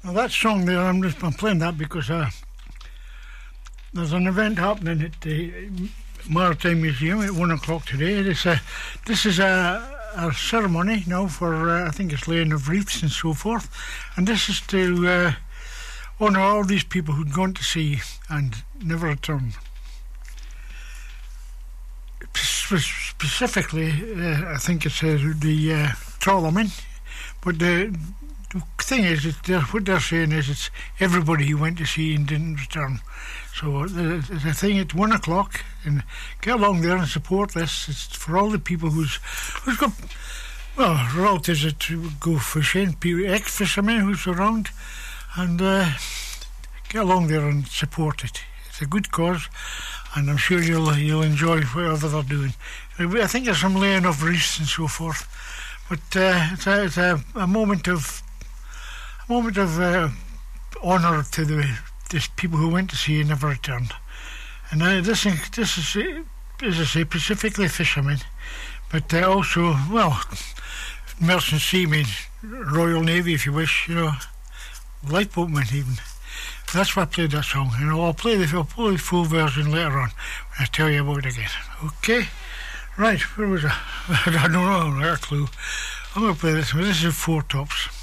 Now that song there, I'm playing that because there's an event happening at the Maritime Museum at 1 o'clock today. This is a ceremony now for, I think it's laying of wreaths and so forth. And this is to honour all these people who'd gone to sea and never returned. Specifically, I think it's the trawlermen, but the thing is, what they're saying is it's everybody who went to sea and didn't return. So the thing at 1 o'clock, and get along there and support this. It's for all the people who's got relatives that go fishing, ex-fishermen who's around, and get along there and support it. It's a good cause, and I'm sure you'll enjoy whatever they're doing. I think there's some laying of wreaths and so forth, but it's a moment of honour to these people who went to sea and never returned. And this is, as I say, specifically fishermen, but also, merchant seamen, Royal Navy, if you wish, lifeboatmen even. That's why I played that song. I'll play the full version later on when I tell you about it again. Okay? Right, where was I? I don't know, I have a clue. I'm going to play this one. This is Four Tops.